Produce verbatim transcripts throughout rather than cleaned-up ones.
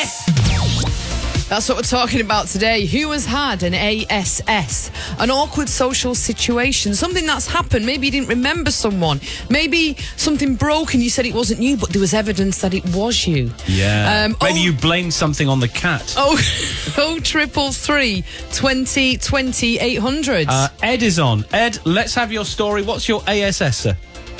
Yes! That's what we're talking about today. Who has had an A S S? An awkward social situation. Something that's happened. Maybe you didn't remember someone. Maybe something broke and you said it wasn't you, but there was evidence that it was you. Yeah. Um, Maybe oh, you blamed something on the cat. Oh, oh, triple three, twenty, twenty, eight hundred. Uh, Ed is on. Ed, let's have your story. What's your A S S, sir?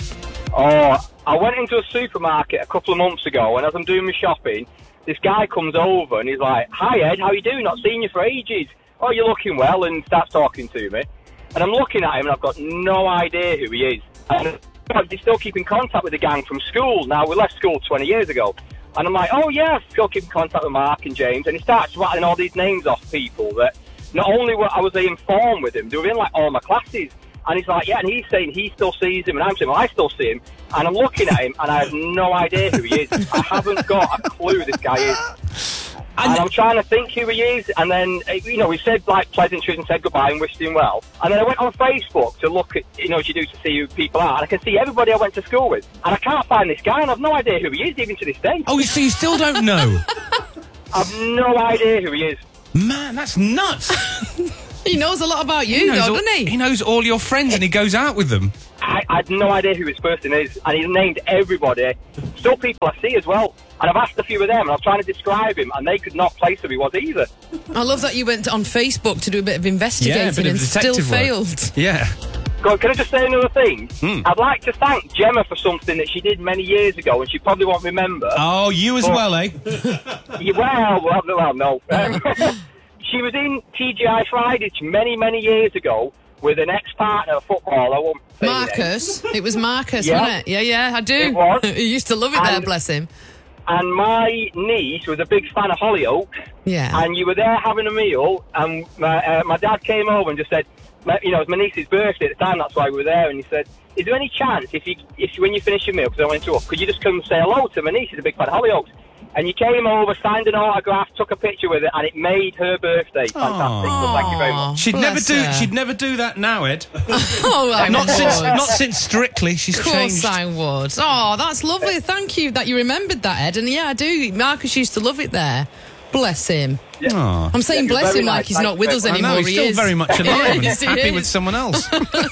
Oh, I went into a supermarket a couple of months ago, and as I'm doing my shopping, this guy comes over and he's like, "Hi Ed, how you doing? Not seen you for ages. Oh, you're looking well," and starts talking to me. And I'm looking at him and I've got no idea who he is. And he's still keeping contact with the gang from school. Now, we left school twenty years ago. And I'm like, "Oh yeah, still keeping contact with Mark and James." And he starts rattling all these names off people that not only were I was informed with him, they were in like all my classes. And he's like, yeah, and he's saying he still sees him, and I'm saying, well, I still see him. And I'm looking at him, and I have no idea who he is. I haven't got a clue who this guy is. And, and I'm trying to think who he is, and then, you know, we said, like, pleasantries and said goodbye and wished him well. And then I went on Facebook to look at, you know, as you do to see who people are, and I can see everybody I went to school with. And I can't find this guy, and I've no idea who he is, even to this day. Oh, so you still don't know? I've no idea who he is. Man, that's nuts. He knows a lot about you, though, all, doesn't he? He knows all your friends and he goes out with them. I, I had no idea who this person is, and he's named everybody. Still people I see as well. And I've asked a few of them, and I was trying to describe him, and they could not place who he was either. I love that you went on Facebook to do a bit of investigating yeah, a bit of and still work. failed. Yeah. God, can I just say another thing? Hmm. I'd like to thank Gemma for something that she did many years ago, and she probably won't remember. Oh, you as but, well, eh? Yeah, well, well, well, no. Um, she was in T G I Fridays many, many years ago with an ex-partner, a footballer. I won't say Marcus. It was Marcus, yeah. wasn't it? Yeah, yeah, I do. It was. He used to love it and, there, bless him. And my niece was a big fan of Hollyoaks. Yeah. And you were there having a meal, and my, uh, my dad came over and just said, you know, it was my niece's birthday at the time, that's why we were there, and he said, is there any chance, if you, if you, when you finish your meal, because I went to up, could you just come and say hello to my niece? She's a big fan of Hollyoaks. And you came over, signed an autograph, took a picture with it, and it made her birthday. Fantastic. So thank you very much. She'd never do. her. She'd never do that now, Ed. Oh, I not would. since. Not since Strictly. She's Of course changed. I would. Oh, that's lovely. Thank you that you remembered that, Ed. And yeah, I do. Marcus used to love it there. Bless him. Yeah. Aw. I'm saying Yeah, bless very him like nice. he's Thank not you with very us much. I anymore. know, he's he still is. very much alive and Yes, he happy is. with someone else.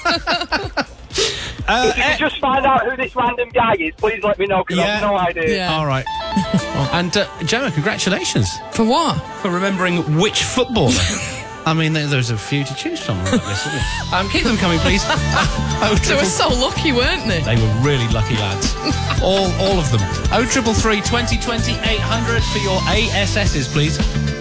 If uh, you Ed, could just find out who this random guy is, please let me know, because I Yeah. have no idea. Yeah. all right. And uh, Gemma, congratulations For what? for remembering which footballer. I mean, there, there's a few to choose from. Like this, isn't there? Um, keep them coming, please. oh, They were so lucky, weren't they? They were really lucky lads. all, all of them. Oh, triple three, twenty, twenty, eight hundred for your A S Ss, please.